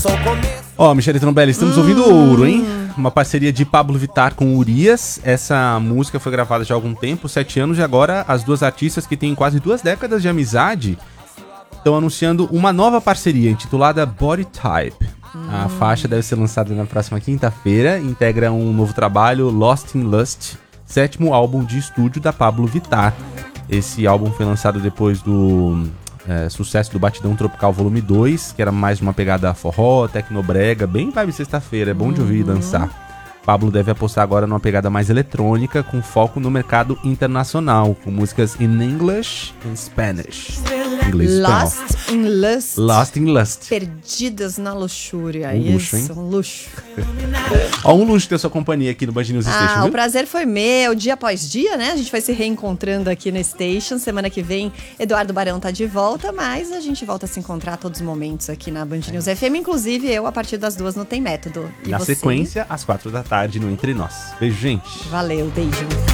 Ó, Michele Trombelli, estamos ouvindo Ouro, hein? Uma parceria de Pablo Vittar com Urias. Essa música foi gravada já há algum tempo, 7 anos, e agora as duas artistas que têm quase 2 décadas de amizade estão anunciando uma nova parceria intitulada Body Type. A faixa deve ser lançada na próxima quinta-feira, integra um novo trabalho, Lost in Lust, 7º álbum de estúdio da Pablo Vittar. Esse álbum foi lançado depois do sucesso do Batidão Tropical Volume 2, que era mais uma pegada forró, tecnobrega, bem vibe sexta-feira, é bom de ouvir e dançar. Pablo deve apostar agora numa pegada mais eletrônica, com foco no mercado internacional, com músicas in English and Spanish. Lost in Lust. Lost in Lust. Perdidas na luxúria. Um luxo, isso, um luxo. Ó, um luxo ter sua companhia aqui no Band News Station, viu? O prazer foi meu, dia após dia, né? A gente vai se reencontrando aqui no Station. Semana que vem, Eduardo Barão tá de volta, mas a gente volta a se encontrar a todos os momentos aqui na Band News FM. Inclusive, eu, a partir das 2 no Tem Método. E na você? sequência, às 4 da tarde no Entre Nós. Beijo, gente. Valeu, beijo.